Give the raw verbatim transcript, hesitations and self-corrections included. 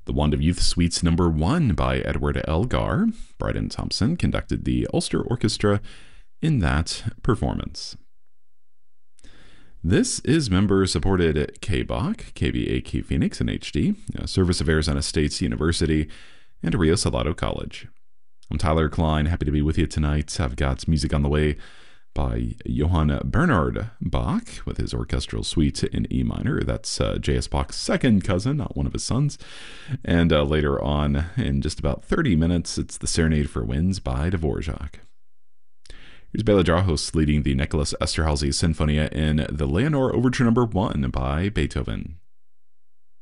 The Wand of Youth Suites Number one by Edward Elgar. Bryden Thompson conducted the Ulster Orchestra in that performance. This is member-supported K B O C, K B A Q Phoenix in H D, a service of Arizona State University, and Rio Salado College. I'm Tyler Klein, happy to be with you tonight. I've got music on the way by Johann Bernhard Bach with his orchestral suite in E minor. That's uh, J S. Bach's second cousin, not one of his sons. And uh, later on, in just about thirty minutes, it's the Serenade for Winds by Dvorak. Here's Bela Drahos leading the Nicholas Esterhazy Sinfonia in the Leonore Overture Number one by Beethoven.